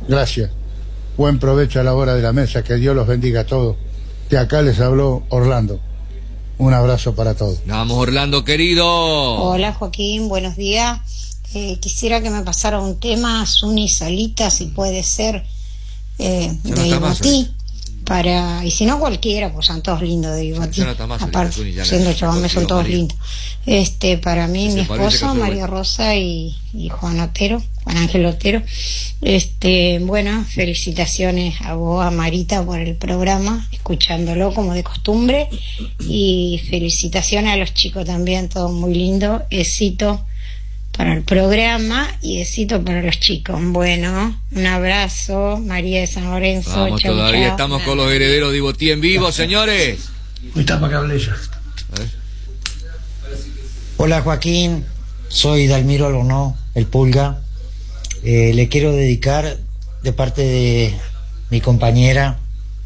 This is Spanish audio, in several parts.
Gracias. Buen provecho a la hora de la mesa, que Dios los bendiga a todos. De acá les habló Orlando. Un abrazo para todos. Vamos, Orlando, querido. Hola, Joaquín, buenos días. Quisiera que me pasara un tema, Zuni Salita, si puede ser, de Ibotí. Y si no cualquiera, pues son todos lindos de Ibotí. Aparte, siendo chavales son todos lindos. Para mí, mi esposo, María Rosa y Juan Otero, Juan Ángel Otero. Bueno, felicitaciones a vos, a Marita, por el programa, escuchándolo como de costumbre. Y felicitaciones a los chicos también, todo muy lindo. Éxito para el programa y éxito para los chicos. Bueno, un abrazo, María de San Lorenzo. Vamos, chau, todavía chau. estamos con los herederos de Ibotí en vivo, señores. Está para que hable ya. Hola, Joaquín, soy Dalmiro Albornoz, el Pulga. Le quiero dedicar, de parte de mi compañera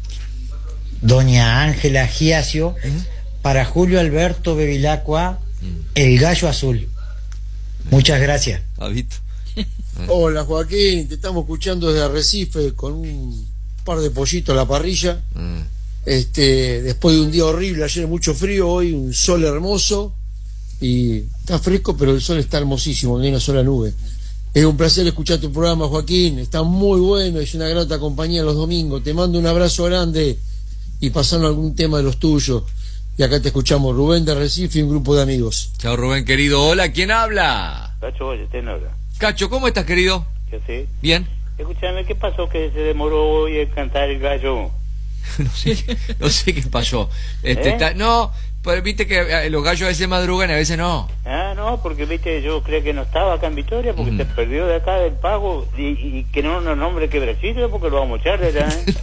doña Ángela Giacio, para Julio Alberto Bevilacqua, el gallo azul. Muchas gracias. Hola, Joaquín, te estamos escuchando desde Arrecife con un par de pollitos a la parrilla. Después de un día horrible, ayer mucho frío, hoy un sol hermoso y está fresco, pero el sol está hermosísimo, no hay una sola nube. Es un placer escuchar tu programa, Joaquín, está muy bueno, es una grata compañía los domingos. Te mando un abrazo grande y pasando algún tema de los tuyos. Y acá te escuchamos, Rubén de Recife y un grupo de amigos. Chao, Rubén, querido. Hola, ¿quién habla? Cacho Ballestén habla. Cacho, ¿cómo estás, querido? ¿Qué sé? Bien. Escúchame, ¿qué pasó que se demoró hoy en cantar el gallo? no sé qué pasó. No, pero viste que los gallos a veces madrugan y a veces no. Ah, no, porque viste, yo creo que no estaba acá en Victoria porque se perdió de acá del pago y que no nos nombre Quebrachito porque lo vamos a echar de allá, ¿eh?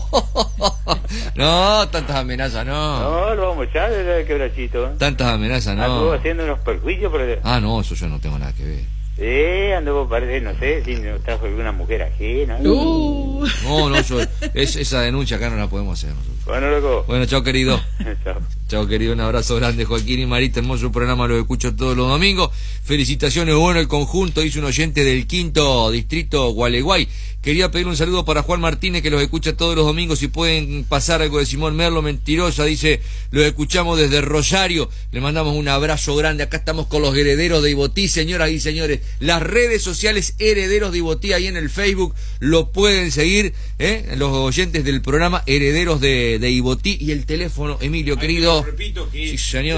No, tantas amenazas, no. No, lo vamos a echar de allá de Quebrachito, ¿eh? Tantas amenazas, no. Anduvo haciendo unos perjuicios por allá. Ah, no, eso yo no tengo nada que ver. Anduvo, parece, no sé, si nos trajo alguna mujer ajena. No, esa denuncia acá no la podemos hacer nosotros. Bueno, loco. Bueno, chao, querido. Chao. Chao, querido, un abrazo grande, Joaquín y Marita, hermoso programa, lo escucho todos los domingos. Felicitaciones, bueno, el conjunto, dice un oyente del 5º distrito Gualeguay. Quería pedir un saludo para Juan Martínez, que los escucha todos los domingos, si pueden pasar algo de Simón Merlo, mentirosa, dice, los escuchamos desde Rosario, le mandamos un abrazo grande, acá estamos con los herederos de Ibotí, señoras y señores, las redes sociales herederos de Ibotí, ahí en el Facebook, lo pueden seguir, los oyentes del programa herederos de Ibotí, y el teléfono, Emilio, querido. Repito que sí, es señor.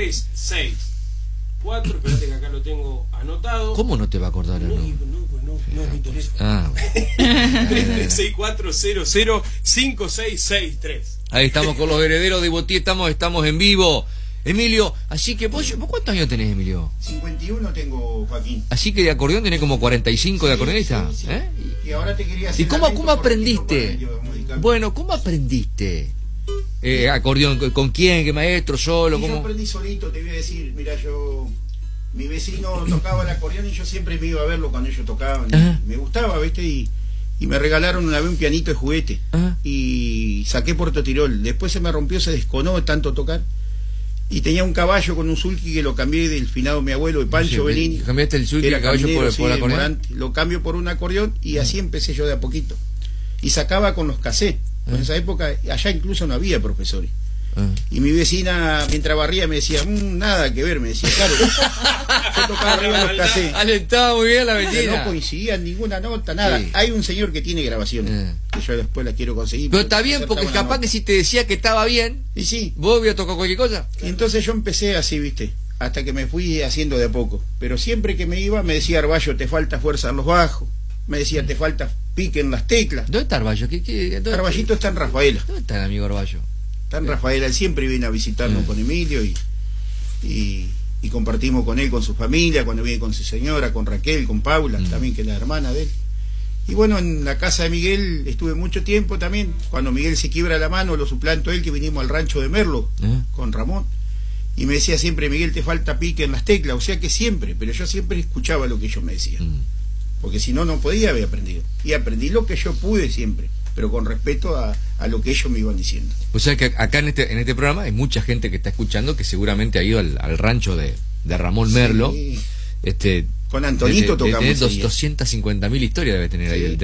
3364, espérate que acá lo tengo anotado. ¿Cómo no te va a acordar el nombre? No es mi teléfono. Ah, 3364005663. Ahí estamos con los herederos de Ibotí, estamos en vivo. Emilio, así que vos ¿cuántos años tenés, Emilio? 51 tengo, Joaquín. Así que de acordeón tenés como 45 de acordeonista. Sí. Y ahora te quería hacer. ¿Y cómo aprendiste? Bueno, ¿cómo aprendiste? Acordeón, ¿con quién? ¿Qué maestro? ¿Solo? Yo aprendí solito, te voy a decir, mira, mi vecino tocaba el acordeón y yo siempre me iba a verlo cuando ellos tocaban. Me gustaba, ¿viste? Y me regalaron una vez un pianito de juguete. Y saqué Puerto Tirol. Después se me rompió, se desconó de tanto tocar. Y tenía un caballo con un sulky que lo cambié del finado mi abuelo, de Pancho Benini. ¿Cambiaste el sulky, el caballo por acordeón? Lo cambio por un acordeón y así empecé yo de a poquito. Y sacaba con los cassettes. En esa época, allá incluso no había profesores. Y mi vecina, mientras barría, me decía, nada que ver, me decía, claro. Yo tocaba arriba los cassettes. Alentaba muy bien la vecina. No coincidían ninguna nota, nada. Sí. Hay un señor que tiene grabaciones, que yo después las quiero conseguir. Pero está bien, porque capaz nota. Que si te decía que estaba bien, y sí, vos habías tocado cualquier cosa. Y entonces yo empecé así, ¿viste? Hasta que me fui haciendo de a poco. Pero siempre que me iba, me decía Arballo, te falta fuerza en los bajos. Me decía, te falta pique en las teclas. ¿Dónde está Arballo? Arballito está en Rafaela. ¿Dónde está el amigo Arballo? Está en Rafaela, él siempre viene a visitarnos con Emilio y compartimos con él, con su familia, cuando viene con su señora, con Raquel, con Paula, también que es la hermana de él. Y bueno, en la casa de Miguel estuve mucho tiempo también. Cuando Miguel se quiebra la mano, lo suplanto él, que vinimos al rancho de Merlo con Ramón. Y me decía siempre, Miguel, te falta pique en las teclas. O sea que siempre, pero yo siempre escuchaba lo que ellos me decían. Porque si no, no podía haber aprendido. Y aprendí lo que yo pude siempre, pero con respeto a lo que ellos me iban diciendo. O sea que acá en este programa hay mucha gente que está escuchando que seguramente ha ido al rancho de Ramón Merlo. Con Antonito tocamos. 250.000 historias debe tener ahí.